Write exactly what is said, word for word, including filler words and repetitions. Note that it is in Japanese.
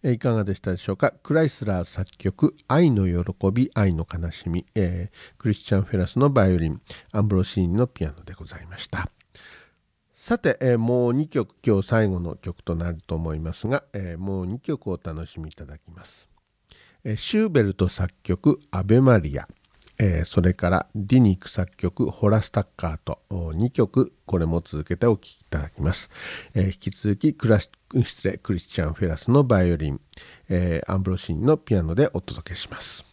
えーいかがでしたでしょうか。クライスラー作曲、愛の喜び、愛の悲しみ、えークリスチャン・フェラスのバイオリン、アンブロシーニのピアノでございました。さて、えーもうにきょく、今日最後の曲となると思いますが、えーもうにきょくお楽しみいただきます。えーシューベルト作曲、アベマリア、えーそれからディニック作曲、ホラスタッカート、にきょく、これも続けてお聴きいただきます。えー引き続きクラシ失礼クリスチャン・フェラスのバイオリン、えーアンブロシーニのピアノでお届けします。